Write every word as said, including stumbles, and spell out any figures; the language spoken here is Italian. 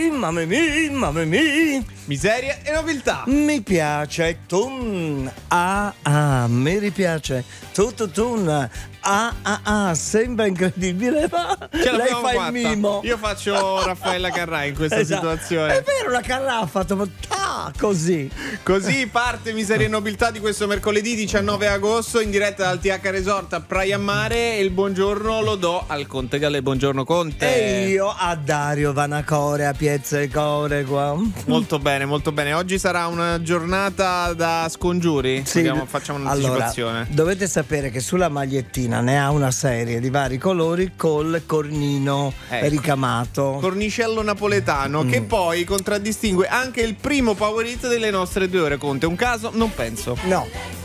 Mamma mia, mamma mia. Miseria e nobiltà. Mi piace tun. Ah ah, mi ripiace. Tutto tun. Ah ah ah, sembra incredibile, ma Ce lei fa fatta. il mimo. Io faccio Raffaella Carrà in questa Esatto. situazione. È vero, la Carrà ha fatto ta, così. Così parte Miseria e Nobiltà di questo mercoledì diciannove agosto in diretta dal T H Resort a Praia Mare, e il buongiorno lo do al Conte Galè. Buongiorno Conte. E io a Dario Vanacore a Piezza e Core qua. Molto bene, molto bene. Oggi sarà una giornata da scongiuri. Sì. Andiamo, facciamo un'anticipazione. Allora, dovete sapere che sulla magliettina ne ha una serie di vari colori col cornino Ecco. ricamato. Cornicello napoletano, Mm. che poi contraddistingue anche il primo power hit delle nostre due ore. Conte, un caso? Non penso. No.